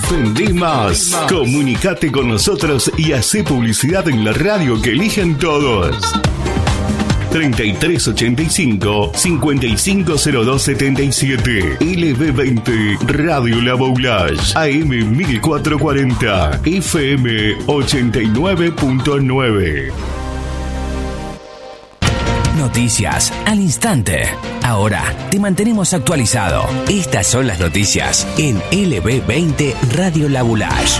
Vendé más. Comunicate con nosotros y hacé publicidad en la radio que eligen todos. 3385 550277. LB20 Radio La Boulage. AM 1440. FM 89.9. Noticias al instante. Ahora te mantenemos actualizado. Estas son las noticias en LB20 Radio La Boulage.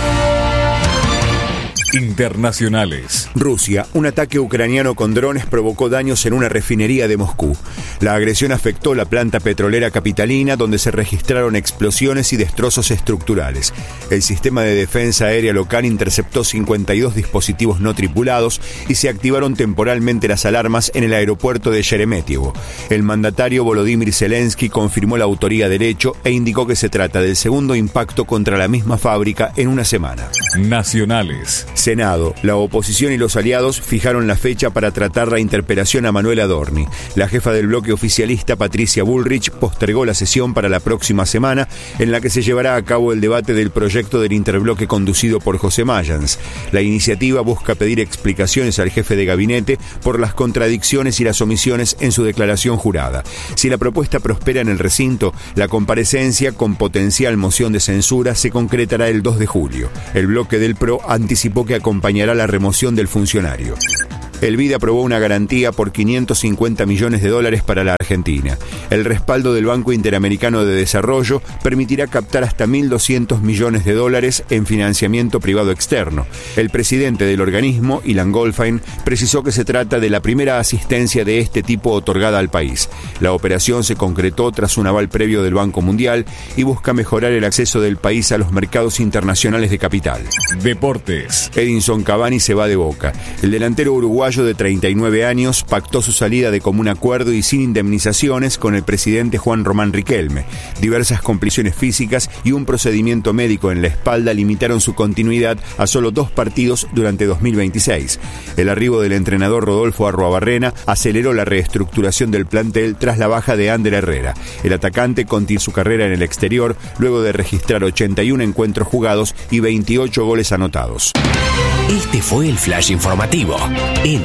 Internacionales. Rusia, un ataque ucraniano con drones provocó daños en una refinería de Moscú. La agresión afectó la planta petrolera capitalina, donde se registraron explosiones y destrozos estructurales. El sistema de defensa aérea local interceptó 52 dispositivos no tripulados y se activaron temporalmente las alarmas en el aeropuerto de Sheremetyevo. El mandatario Volodymyr Zelensky confirmó la autoría del hecho e indicó que se trata del segundo impacto contra la misma fábrica en una semana. Nacionales. Senado. La oposición y los aliados fijaron la fecha para tratar la interpelación a Manuel Adorni. La jefa del bloque oficialista, Patricia Bullrich, postergó la sesión para la próxima semana, en la que se llevará a cabo el debate del proyecto del interbloque conducido por José Mayans. La iniciativa busca pedir explicaciones al jefe de gabinete por las contradicciones y las omisiones en su declaración jurada. Si la propuesta prospera en el recinto, la comparecencia con potencial moción de censura se concretará el 2 de julio. El bloque del PRO anticipó que acompañará la remoción del funcionario. El BID aprobó una garantía por $550 millones para la Argentina. El respaldo del Banco Interamericano de Desarrollo permitirá captar hasta $1.200 millones en financiamiento privado externo. El presidente del organismo, Ilan Goldfein, precisó que se trata de la primera asistencia de este tipo otorgada al país. La operación se concretó tras un aval previo del Banco Mundial y busca mejorar el acceso del país a los mercados internacionales de capital. Deportes. Edinson Cavani se va de Boca. El delantero uruguayo de 39 años pactó su salida de común acuerdo y sin indemnizaciones con el presidente Juan Román Riquelme. Diversas complicaciones físicas y un procedimiento médico en la espalda limitaron su continuidad a solo 2 partidos durante 2026. El arribo del entrenador Rodolfo Arruabarrena aceleró la reestructuración del plantel tras la baja de Ander Herrera. El atacante continuó su carrera en el exterior luego de registrar 81 encuentros jugados y 28 goles anotados. Este fue el flash informativo en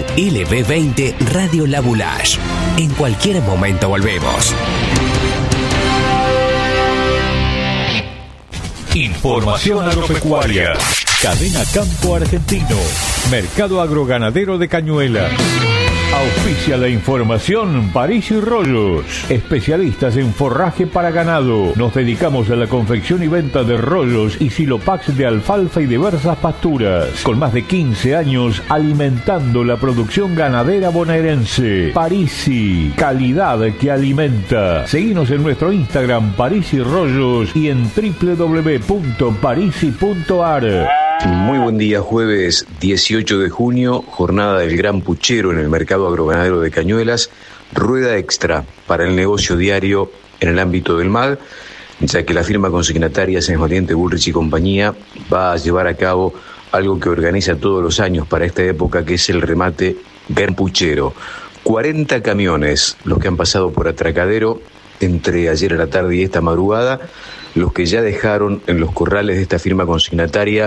LB20 Radio La Boulage. En cualquier momento volvemos. Información agropecuaria. Cadena Campo Argentino. Mercado Agroganadero de Cañuelas. Auspicia la información París y Rollos, especialistas en forraje para ganado. Nos dedicamos a la confección y venta de rollos y silopax de alfalfa y diversas pasturas. Con más de 15 años alimentando la producción ganadera bonaerense. Parisi, calidad que alimenta. Seguinos en nuestro Instagram París y Rollos y en www.parisi.ar. Muy buen día, jueves 18 de junio, jornada del Gran Puchero en el Mercado Agroganadero de Cañuelas, rueda extra para el negocio diario en el ámbito del MAG, ya que la firma consignataria Sáenz Valiente, Bullrich y compañía va a llevar a cabo algo que organiza todos los años para esta época, que es el remate Gran Puchero. 40 camiones los que han pasado por Atracadero entre ayer a la tarde y esta madrugada, los que ya dejaron en los corrales de esta firma consignataria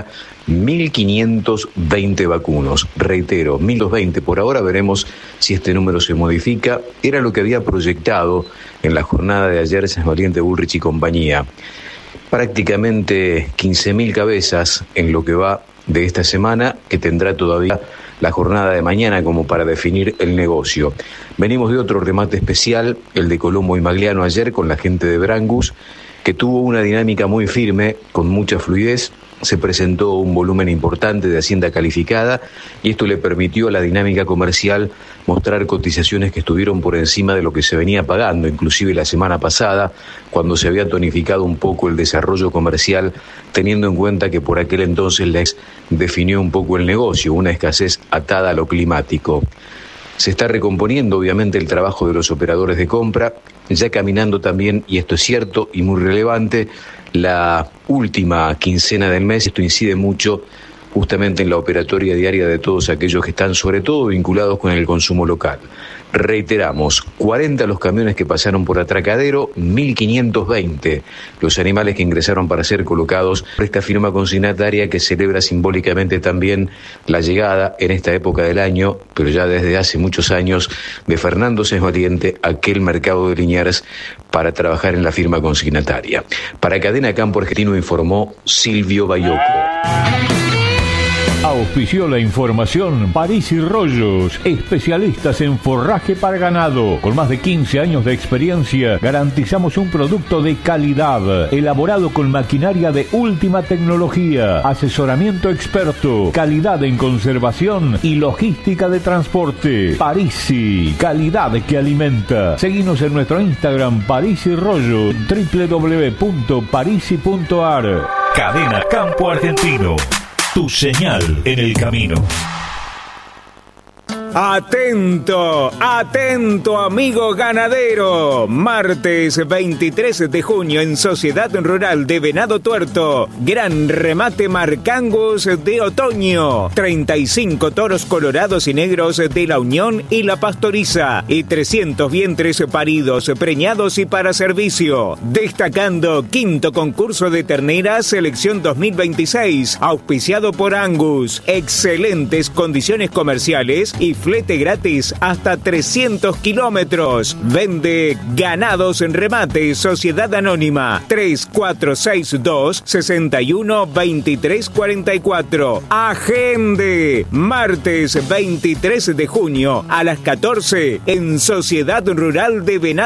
1.520 vacunos. Reitero, 1.220 por ahora, veremos si este número se modifica. Era lo que había proyectado en la jornada de ayer Sáenz Valiente, Bullrich y compañía. Prácticamente 15.000 cabezas en lo que va de esta semana, que tendrá todavía la jornada de mañana como para definir el negocio. Venimos de otro remate especial, el de Colombo y Magliano ayer con la gente de Brangus, que tuvo una dinámica muy firme, con mucha fluidez. Se presentó un volumen importante de hacienda calificada y esto le permitió a la dinámica comercial mostrar cotizaciones que estuvieron por encima de lo que se venía pagando, inclusive la semana pasada, cuando se había tonificado un poco el desarrollo comercial, teniendo en cuenta que por aquel entonces la definió un poco el negocio, una escasez atada a lo climático. Se está recomponiendo obviamente el trabajo de los operadores de compra, ya caminando también, y esto es cierto y muy relevante, la última quincena del mes. Esto incide mucho justamente en la operatoria diaria de todos aquellos que están sobre todo vinculados con el consumo local. Reiteramos, 40 los camiones que pasaron por atracadero, 1.520 los animales que ingresaron para ser colocados por esta firma consignataria que celebra simbólicamente también la llegada en esta época del año, pero ya desde hace muchos años, de Fernando Sesvaliente a aquel mercado de Liniers para trabajar en la firma consignataria. Para Cadena Campo Argentino informó Silvio Bayoco. Auspició la información París y Rollos, especialistas en forraje para ganado. Con más de 15 años de experiencia, garantizamos un producto de calidad, elaborado con maquinaria de última tecnología, asesoramiento experto, calidad en conservación y logística de transporte. Parisi, calidad que alimenta. Seguinos en nuestro Instagram París y Rollos, www.parisi.ar. Cadena Campo Argentino. Tu señal en el camino. Atento, atento amigo ganadero. Martes 23 de junio en Sociedad Rural de Venado Tuerto. Gran remate Marcangus de otoño. 35 toros colorados y negros de la Unión y la Pastoriza. Y 300 vientres paridos, preñados y para servicio. Destacando quinto concurso de terneras selección 2026. Auspiciado por Angus. Excelentes condiciones comerciales y flete gratis hasta 300 kilómetros. Vende Ganados en Remate, Sociedad Anónima, 3462-612344. Agende, martes 23 de junio a las 14 en Sociedad Rural de Venado